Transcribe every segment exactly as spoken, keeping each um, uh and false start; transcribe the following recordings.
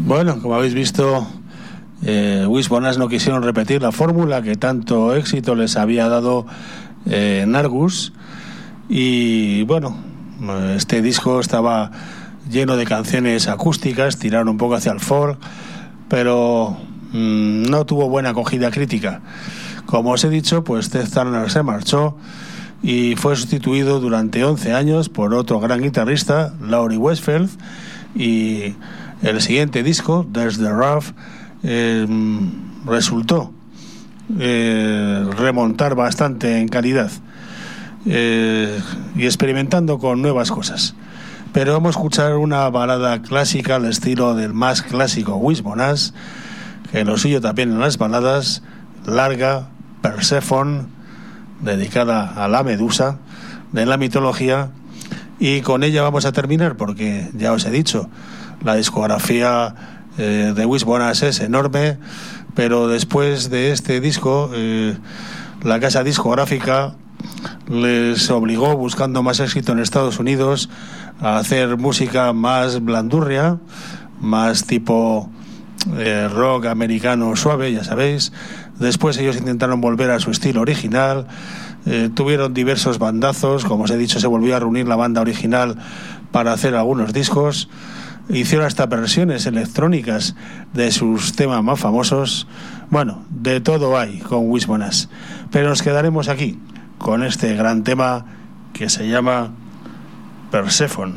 Bueno, como habéis visto, eh, Wishbonas no quisieron repetir la fórmula que tanto éxito les había dado eh, Nargus. Y bueno, este disco estaba lleno de canciones acústicas, tiraron un poco hacia el folk, pero mmm, no tuvo buena acogida crítica. Como os he dicho, pues Ted Turner se marchó y fue sustituido durante once años por otro gran guitarrista, Laurie Westfield, y el siguiente disco, There's the Rough, eh, resultó eh, remontar bastante en calidad eh, y experimentando con nuevas cosas. Pero vamos a escuchar una balada clásica al estilo del más clásico Wishbonas, que lo suyo también en las baladas, larga, Persephone, dedicada a la medusa de la mitología, y con ella vamos a terminar porque ya os he dicho, la discografía eh, de Wishbonas es enorme, pero después de este disco eh, la casa discográfica les obligó, buscando más éxito en Estados Unidos, a hacer música más blandurria, más tipo eh, rock americano suave, ya sabéis. Después ellos intentaron volver a su estilo original, eh, tuvieron diversos bandazos, como os he dicho, se volvió a reunir la banda original para hacer algunos discos, hicieron hasta versiones electrónicas de sus temas más famosos. Bueno, de todo hay con Wishbonas, pero nos quedaremos aquí con este gran tema que se llama Persephone.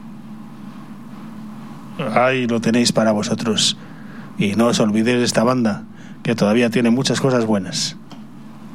Ahí lo tenéis para vosotros, y no os olvidéis de esta banda, que todavía tiene muchas cosas buenas.